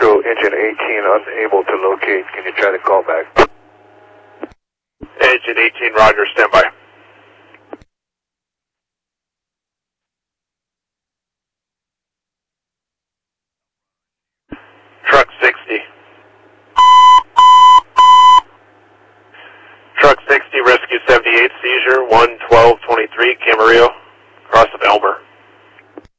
Metro, engine 18 unable to locate. Can you try to call back? Engine 18, roger, standby. Truck 60. Truck 60, rescue 78, seizure 11223, Camarillo, cross of Elmer.